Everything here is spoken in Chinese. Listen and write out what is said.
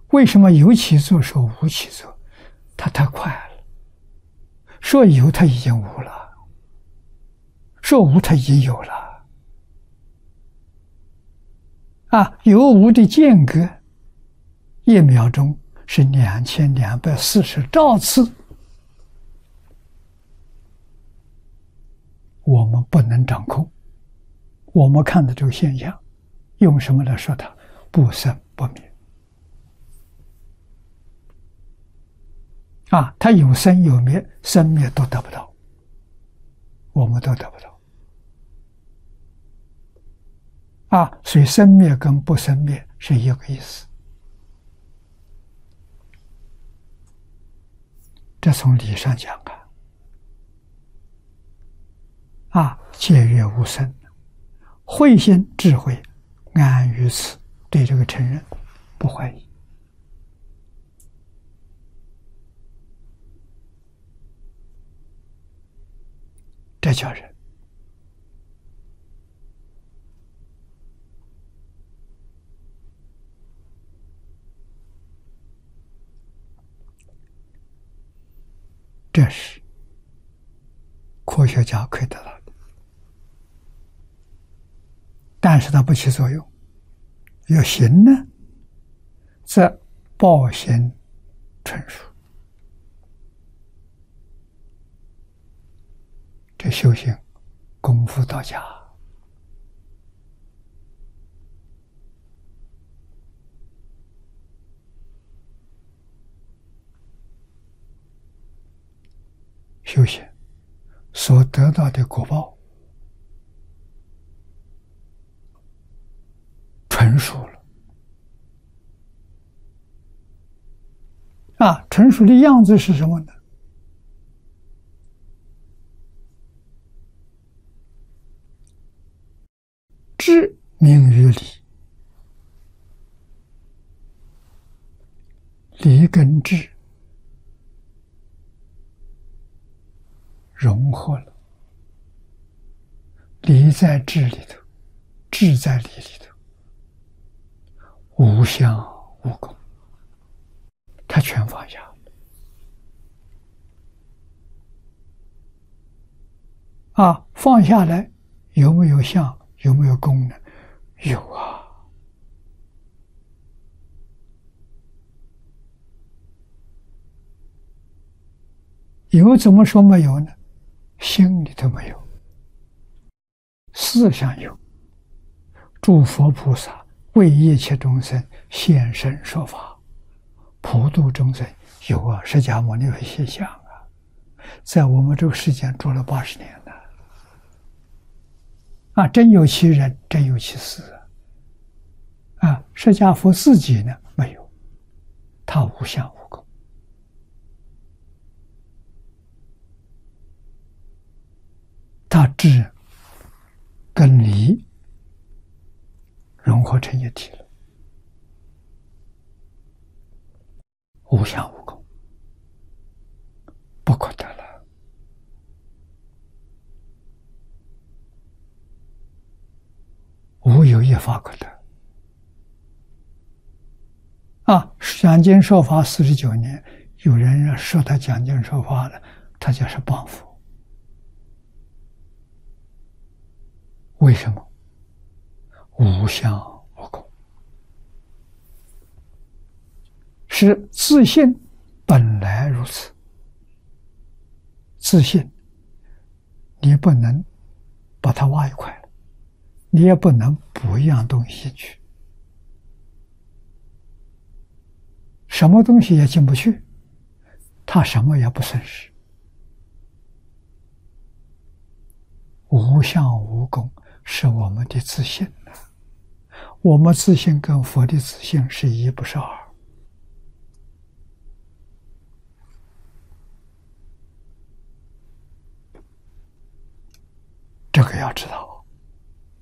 为什么有起作说无起作？它太快了。说有，它已经无了；说无，它已经有了。有无的间隔，1秒钟是2240兆次。我们不能掌控。我们看的这个现象，用什么来说它？不生不灭。它有生有灭，生灭都得不到，我们都得不到。所以生灭跟不生灭是一个意思。这从理上讲戒约无生，慧心智慧安于此，对这个承认，不怀疑。这叫人。这是科学家可以得到的，但是它不起作用。有行呢，则报行纯熟。这修行功夫到家。修行所得到的果报纯熟了。纯熟的样子是什么呢？智明于理，理跟智融合了，理在智里头，智在理里头，无相无功，他全放下。放下来有没有相？有没有功呢？有啊。有怎么说没有呢？心里头没有，思想有。诸佛菩萨为一切众生现身说法，普度众生，有啊。释迦牟尼佛现象在我们这个世间住了80年了。真有其人，真有其事。释迦佛自己呢，没有，他无相无功。他智跟理融合成一体了，无相无功，不可得了。无有一法可得。讲经说法49年，有人说他讲经说法了，他就是谤佛。为什么？无相无功，是自信本来如此。自信，你不能把它挖一块了，你也不能补一样东西进去，什么东西也进不去，它什么也不损失。无相无功是我们的自信，我们自信跟佛的自信是一不是二。